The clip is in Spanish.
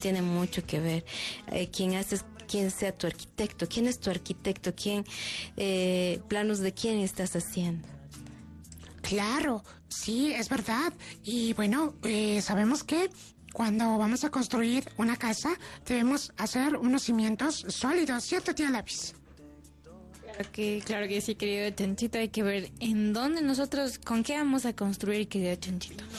tiene mucho que ver. Quién sea tu arquitecto, quién es tu arquitecto, planos de quién estás haciendo. Claro, sí, es verdad. Y bueno, sabemos que cuando vamos a construir una casa debemos hacer unos cimientos sólidos, ¿cierto, tía Lápiz? Claro que sí, querido Chanchito. Hay que ver en dónde nosotros, con qué vamos a construir, querido Chanchito.